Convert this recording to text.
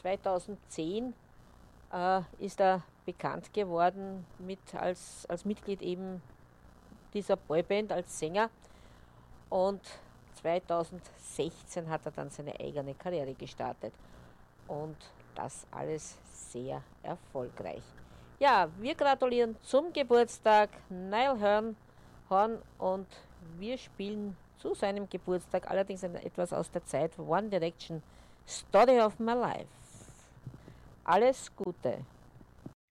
2010 ist er bekannt geworden als Mitglied eben dieser Boyband, als Sänger. Und 2016 hat er dann seine eigene Karriere gestartet. Und das alles sehr erfolgreich. Ja, wir gratulieren zum Geburtstag Niall Horn und wir spielen zu seinem Geburtstag allerdings etwas aus der Zeit One Direction, Story of My Life. Alles Gute!